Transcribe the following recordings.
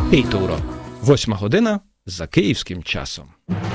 7 óra. 8 година за київським часом.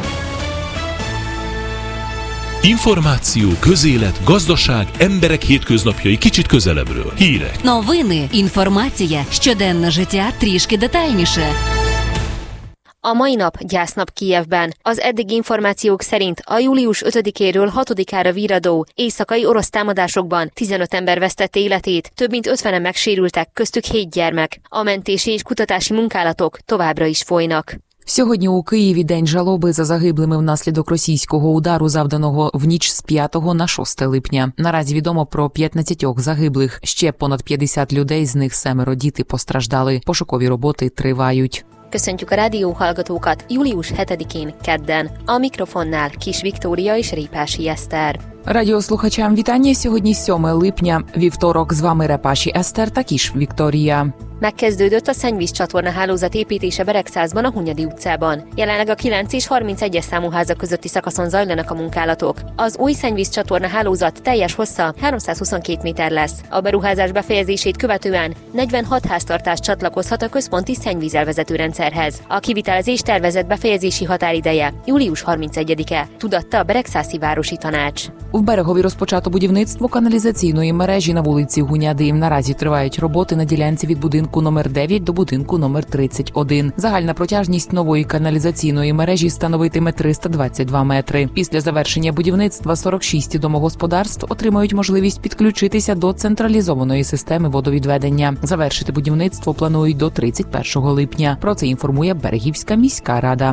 Információ, közélet, gazdaság, emberek hétköznapjai kicsit közelebbről. Hírek. Новини, інформація, щоденне життя трішки детальніше. A mai nap gyásznap Kijevben. Az eddigi információk szerint a július 5-éről 6-ára virradó éjszakai orosz támadásokban 15 ember vesztette életét, több mint 50-en megsérültek, köztük 7 gyermek. A mentési és kutatási munkálatok továbbra is folynak. Сьогодні у Києві день жалоби за загиблими внаслідок російського удару, завданого в ніч з 5 на 6 липня. Наразі відомо про 15 загиблих. Ще понад 50 людей, з них 7 діти постраждали. Пошукові роботи тривають. Köszöntjük a rádióhallgatókat július 7-én kedden. A mikrofonnál Kis Viktória és Répási Eszter. Радіослухачам вітання. Сьогодні 7 липня, вівторок. З вами Репаші Eszter та Kis Viktória. Megkezdődött a szennyvíz csatorna hálózat építése Beregszázban, a Hunyadi utcában. Jelenleg a 9 és 31-es számú házak közötti szakaszon zajlanak a munkálatok. Az új szennyvíz csatorna hálózat teljes hossza 322 méter lesz. A beruházás befejezését követően 46 háztartás csatlakozhat a központi szennyvízelvezető rendszerhez. A kivitelezés tervezett befejezési határideje július 31-e, tudatta a Beregszászi városi tanács. В Берегові розпочато будівництво каналізаційної мережі на вулиці Гуняди. Наразі тривають роботи на ділянці від будинку номер 9 до будинку номер 31. Загальна протяжність нової каналізаційної мережі становитиме 322 метри. Після завершення будівництва 46 домогосподарств отримають можливість підключитися до централізованої системи водовідведення. Завершити будівництво планують до 31 липня. Про це інформує Берегівська міська рада.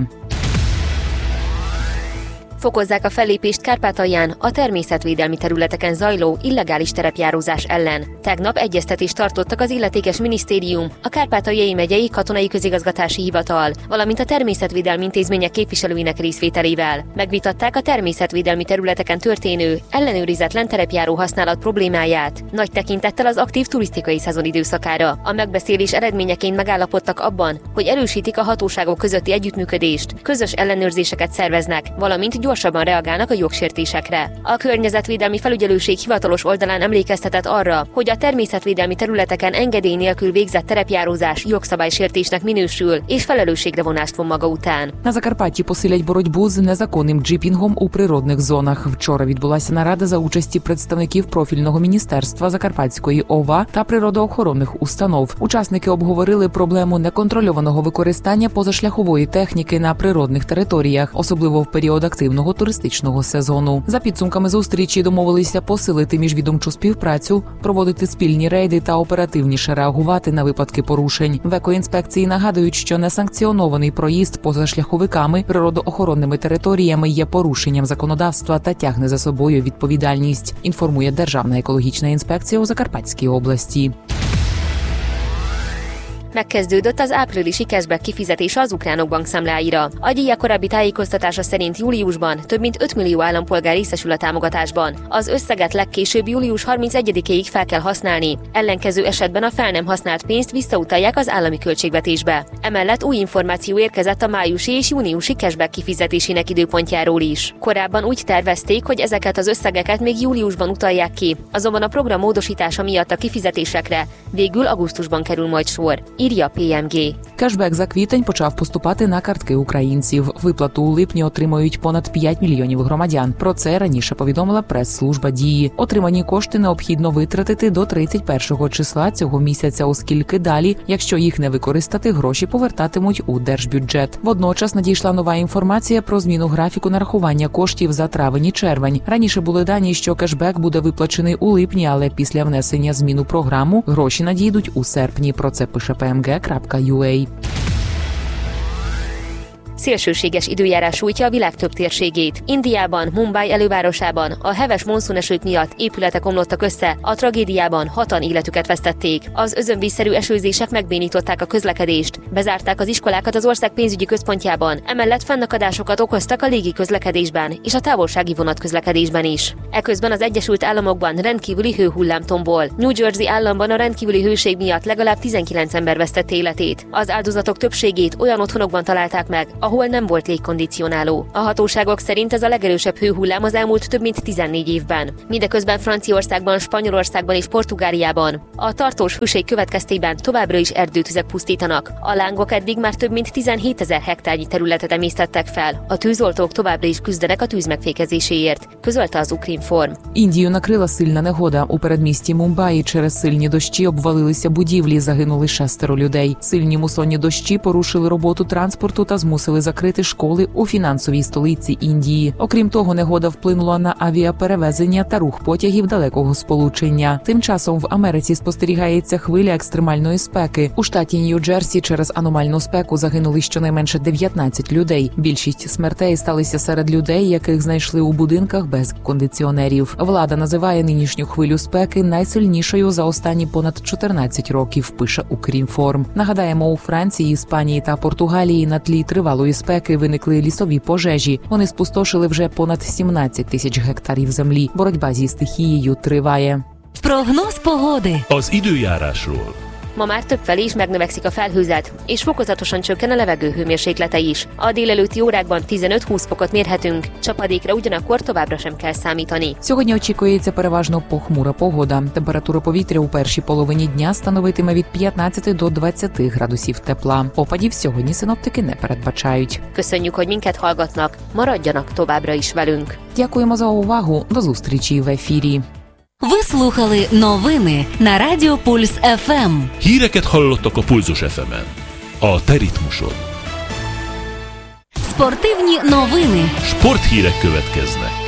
Fokozzák a fellépést Kárpátalján a természetvédelmi területeken zajló illegális terepjárózás ellen. Tegnap egyeztetést tartottak az illetékes minisztérium, a Kárpátaljai megyei katonai közigazgatási hivatal, valamint a természetvédelmi intézmények képviselőinek részvételével. Megvitatták a természetvédelmi területeken történő, ellenőrizetlen terepjáró használat problémáját, nagy tekintettel az aktív turisztikai szezon időszakára. A megbeszélés eredményeként megállapodtak abban, hogy erősítik a hatóságok közötti együttműködést, közös ellenőrzéseket szerveznek, valamint gyorsabban reagálnak a jogsértésekre. A Környezetvédelmi Felügyelőség hivatalos oldalán emlékeztetett arra, hogy a természetvédelmi területeken engedély nélkül végzett terepjárózás jogszabálysértésnek minősül, és felelősségre vonást von maga után. На Закарпатті посилять боротьбу з незаконним джипінгом у природних зонах. Вчора відбулася нарада за участі представників профільного міністерства, Закарпатської ОВА та природоохоронних установ. Учасники обговорили проблему неконтрольованого використання позашляхової техніки на природних територіях, особливо в період активного туристичного сезону. За підсумками зустрічі домовилися посилити міжвідомчу співпрацю, проводити спільні рейди та оперативніше реагувати на випадки порушень. В екоінспекції нагадують, що несанкціонований проїзд позашляховиками природоохоронними територіями є порушенням законодавства та тягне за собою відповідальність, інформує Державна екологічна інспекція у Закарпатській області. Megkezdődött az áprilisi cashback kifizetése az ukránok bankszámláira. A díjak korábbi tájékoztatása szerint júliusban több mint 5 millió állampolgár részesül a támogatásban. Az összeget legkésőbb július 31-ig fel kell használni. Ellenkező esetben a fel nem használt pénzt visszautalják az állami költségvetésbe. Emellett új információ érkezett a májusi és júniusi cashback kifizetésének időpontjáról is. Korábban úgy tervezték, hogy ezeket az összegeket még júliusban utalják ki, azonban a program módosítása miatt a kifizetésekre végül augusztusban kerül majd sor. Írja PMG. Кешбек за квітень почав поступати на картки українців. Виплату у липні отримають понад 5 мільйонів громадян. Про це раніше повідомила прес-служба Дії. Отримані кошти необхідно витратити до 31 числа цього місяця, оскільки далі, якщо їх не використати, гроші повертатимуть у держбюджет. Водночас надійшла нова інформація про зміну графіку нарахування коштів за травень і червень. Раніше були дані, що кешбек буде виплачений у липні, але після внесення змін у програму гроші надійдуть у серпні. Про це пише pmg.ua. Szélsőséges időjárás sújtja a világ több térségét. Indiában, Mumbai elővárosában a heves monszúnesők miatt épületek omlottak össze, a tragédiában 6-an életüket vesztették. Az özönvízszerű esőzések megbénították a közlekedést, bezárták az iskolákat az ország pénzügyi központjában, emellett fennakadásokat okoztak a légi közlekedésben és a távolsági vonatközlekedésben is. Eközben az Egyesült Államokban rendkívüli hőhullám tombol. New Jersey államban a rendkívüli hőség miatt legalább 19 ember vesztette életét. Az áldozatok többségét olyan otthonokban találták meg, ahol nem volt légkondicionáló. A hatóságok szerint ez a legerősebb hőhullám az elmúlt több mint 14 évben. Mindeközben Franciaországban, Spanyolországban és Portugáliában a tartós hőség következtében továbbra is erdőtüzek pusztítanak. A lángok eddig már több mint 17 000 hektárnyi területet emésztettek fel. A tűzoltók továbbra is küzdenek a tűz megfékezéséért, közölte az Укрінформ. Індію накрила сильна негода. У передмісті Мумбаї через сильні дощі обвалилися будівлі, загинули 6 людей. Сильні мусонні дощі порушили роботу транспорту та змусили закрити школи у фінансовій столиці Індії. Окрім того, негода вплинула на авіаперевезення та рух потягів далекого сполучення. Тим часом в Америці спостерігається хвиля екстремальної спеки. У штаті Нью-Джерсі через аномальну спеку загинули щонайменше 19 людей. Більшість смертей сталися серед людей, яких знайшли у будинках без кондиціонерів. Влада називає нинішню хвилю спеки найсильнішою за останні понад 14 років, пише Укрінформ. Нагадаємо, у Франції, Іспанії та Португалії на тлі тривалої спеки виникли лісові пожежі. Вони спустошили вже понад 17 тисяч гектарів землі. Боротьба зі стихією триває. Прогноз pогоди. Az időjárásról. Ma már többfelé is megnövekszik a felhőzet, és fokozatosan csökken a levegő hőmérséklete is. A délelőtti órákban 15-20 fokot mérhetünk, csapadékra ugyanakkor továbbra sem kell számítani. Сьогодні очікується переважно похмура погода. Температура повітря у першій половині дня становитиме від 15 до 20 градусів тепла. Опадів сьогодні синоптики не передбачають. Köszönjük, hogy minket hallgatnak, maradjanak továbbra is velünk. Дякуємо за увагу. До зустрічі в ефірі. Ви слухали новини на Радіо Пульс ФМ. Híreket hallottak a Pulzus FM-en. A te ritmusod. Спортивні новини. Sporthírek következnek.